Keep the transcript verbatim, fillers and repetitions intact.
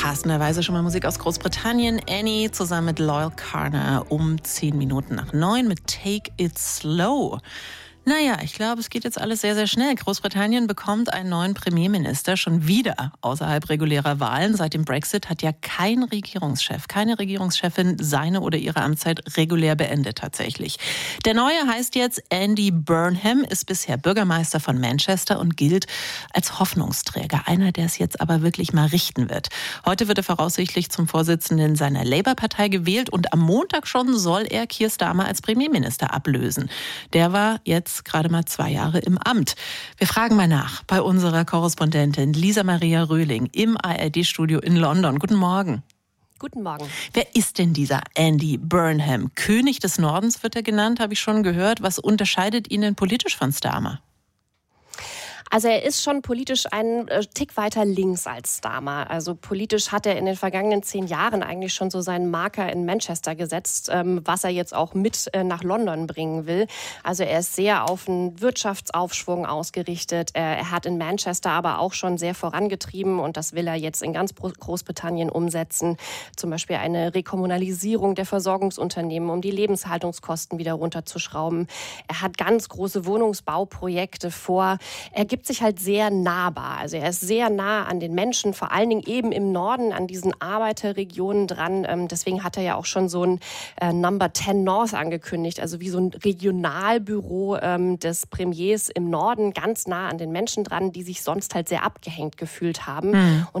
passenderweise schon mal Musik aus Großbritannien. Annie zusammen mit Loyal Carner um zehn Minuten nach neun mit Take It Slow. Naja, ich glaube, es geht jetzt alles sehr, sehr schnell. Großbritannien bekommt einen neuen Premierminister, schon wieder außerhalb regulärer Wahlen. Seit dem Brexit hat ja kein Regierungschef, keine Regierungschefin seine oder ihre Amtszeit regulär beendet tatsächlich. Der Neue heißt jetzt Andy Burnham, ist bisher Bürgermeister von Manchester und gilt als Hoffnungsträger. Einer, der es jetzt aber wirklich mal richten wird. Heute wird er voraussichtlich zum Vorsitzenden seiner Labour-Partei gewählt und am Montag schon soll er Keir Starmer als Premierminister ablösen. Der war jetzt gerade mal zwei Jahre im Amt. Wir fragen mal nach bei unserer Korrespondentin Lisa Maria Röhling im A R D-Studio in London. Guten Morgen. Guten Morgen. Wer ist denn dieser Andy Burnham? König des Nordens wird er genannt, habe ich schon gehört. Was unterscheidet ihn denn politisch von Starmer? Also er ist schon politisch einen Tick weiter links als Starmer. Also politisch hat er in den vergangenen zehn Jahren eigentlich schon so seinen Marker in Manchester gesetzt, was er jetzt auch mit nach London bringen will. Also er ist sehr auf einen Wirtschaftsaufschwung ausgerichtet. Er hat in Manchester aber auch schon sehr vorangetrieben und das will er jetzt in ganz Großbritannien umsetzen. Zum Beispiel eine Rekommunalisierung der Versorgungsunternehmen, um die Lebenshaltungskosten wieder runterzuschrauben. Er hat ganz große Wohnungsbauprojekte vor. Er gibt sich halt sehr nahbar. Also er ist sehr nah an den Menschen, vor allen Dingen eben im Norden, an diesen Arbeiterregionen dran. Ähm, deswegen hat er ja auch schon so ein äh, Number zehn North angekündigt, also wie so ein Regionalbüro ähm, des Premiers im Norden, ganz nah an den Menschen dran, die sich sonst halt sehr abgehängt gefühlt haben. Mhm. Und